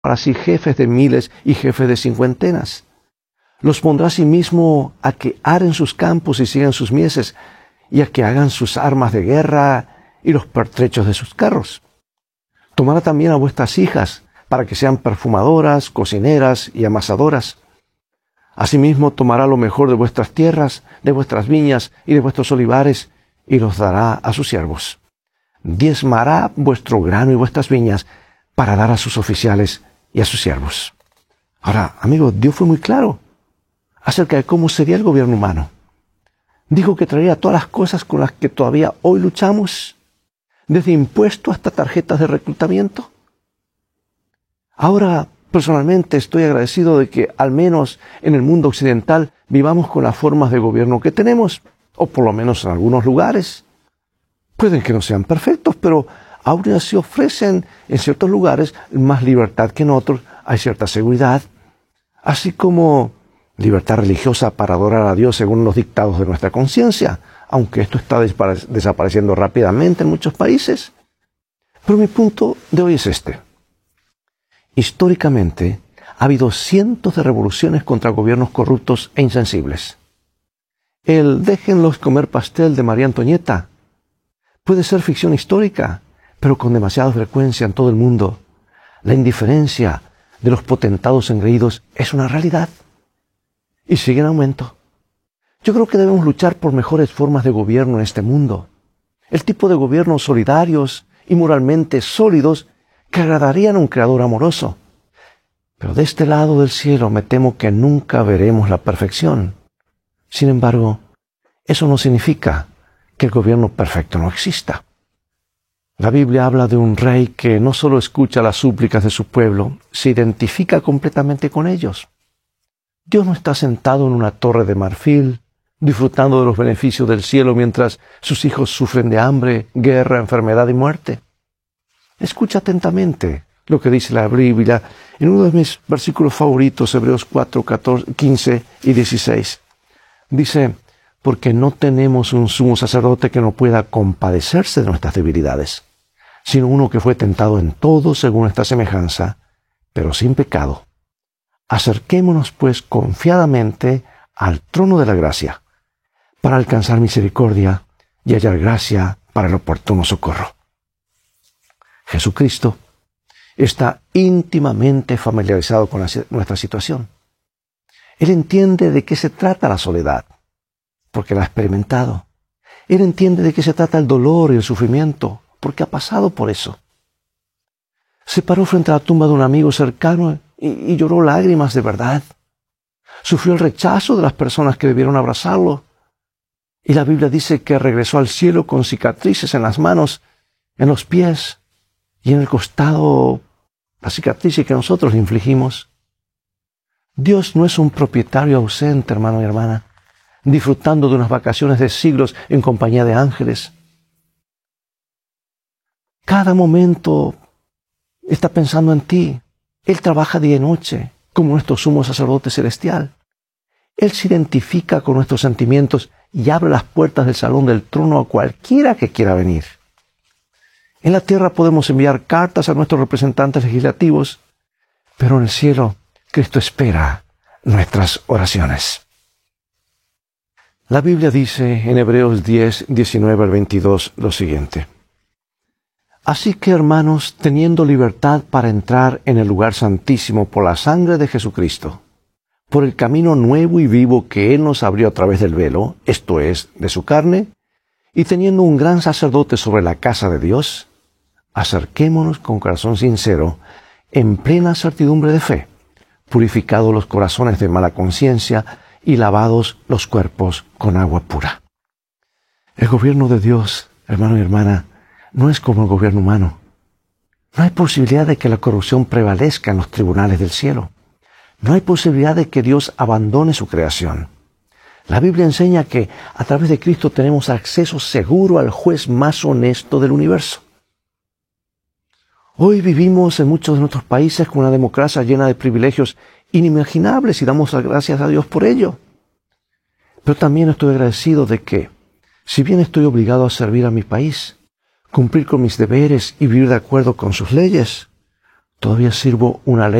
para sí jefes de miles y jefes de cincuentenas. Los pondrá asimismo a que aren sus campos y sigan sus mieses, y a que hagan sus armas de guerra y los pertrechos de sus carros. Tomará también a vuestras hijas, para que sean perfumadoras, cocineras y amasadoras. Asimismo tomará lo mejor de vuestras tierras, de vuestras viñas y de vuestros olivares, y los dará a sus siervos. Diezmará vuestro grano y vuestras viñas, para dar a sus oficiales y a sus siervos. Ahora, amigos, Dios fue muy claro acerca de cómo sería el gobierno humano. Dijo que traería todas las cosas con las que todavía hoy luchamos, desde impuestos hasta tarjetas de reclutamiento. Ahora, personalmente, estoy agradecido de que, al menos en el mundo occidental, vivamos con las formas de gobierno que tenemos, o por lo menos en algunos lugares. Pueden que no sean perfectos, pero aún así ofrecen en ciertos lugares más libertad que en otros. Hay cierta seguridad, así como libertad religiosa para adorar a Dios según los dictados de nuestra conciencia, aunque esto está desapareciendo rápidamente en muchos países. Pero mi punto de hoy es este. Históricamente, ha habido cientos de revoluciones contra gobiernos corruptos e insensibles. El déjenlos comer pastel de María Antonieta puede ser ficción histórica, pero con demasiada frecuencia en todo el mundo. La indiferencia de los potentados engreídos es una realidad y sigue en aumento. Yo creo que debemos luchar por mejores formas de gobierno en este mundo. El tipo de gobiernos solidarios y moralmente sólidos que agradarían a un creador amoroso. Pero de este lado del cielo me temo que nunca veremos la perfección. Sin embargo, eso no significa que el gobierno perfecto no exista. La Biblia habla de un rey que no solo escucha las súplicas de su pueblo, se identifica completamente con ellos. Dios no está sentado en una torre de marfil, disfrutando de los beneficios del cielo mientras sus hijos sufren de hambre, guerra, enfermedad y muerte. Escucha atentamente lo que dice la Biblia en uno de mis versículos favoritos, Hebreos 4, 15 y 16. Dice, porque no tenemos un sumo sacerdote que no pueda compadecerse de nuestras debilidades, sino uno que fue tentado en todo según esta semejanza, pero sin pecado. Acerquémonos pues confiadamente al trono de la gracia, para alcanzar misericordia y hallar gracia para el oportuno socorro. Jesucristo está íntimamente familiarizado con nuestra situación. Él entiende de qué se trata la soledad, porque la ha experimentado. Él entiende de qué se trata el dolor y el sufrimiento, porque ha pasado por eso. Se paró frente a la tumba de un amigo cercano y lloró lágrimas de verdad. Sufrió el rechazo de las personas que debieron abrazarlo. Y la Biblia dice que regresó al cielo con cicatrices en las manos, en los pies y en el costado, la cicatriz que nosotros le infligimos. Dios no es un propietario ausente, hermano y hermana, disfrutando de unas vacaciones de siglos en compañía de ángeles. Cada momento está pensando en ti. Él trabaja día y noche como nuestro sumo sacerdote celestial. Él se identifica con nuestros sentimientos y abre las puertas del salón del trono a cualquiera que quiera venir. En la tierra podemos enviar cartas a nuestros representantes legislativos, pero en el cielo Cristo espera nuestras oraciones. La Biblia dice en Hebreos 10, 19 al 22 lo siguiente. Así que, hermanos, teniendo libertad para entrar en el lugar santísimo por la sangre de Jesucristo, por el camino nuevo y vivo que Él nos abrió a través del velo, esto es, de su carne, y teniendo un gran sacerdote sobre la casa de Dios, acerquémonos con corazón sincero, en plena certidumbre de fe, purificados los corazones de mala conciencia y lavados los cuerpos con agua pura. El gobierno de Dios, hermano y hermana, no es como el gobierno humano. No hay posibilidad de que la corrupción prevalezca en los tribunales del cielo. No hay posibilidad de que Dios abandone su creación. La Biblia enseña que a través de Cristo tenemos acceso seguro al juez más honesto del universo. Hoy vivimos en muchos de nuestros países con una democracia llena de privilegios inimaginables y damos las gracias a Dios por ello. Pero también estoy agradecido de que, si bien estoy obligado a servir a mi país, cumplir con mis deberes y vivir de acuerdo con sus leyes, Todavía sirvo una ley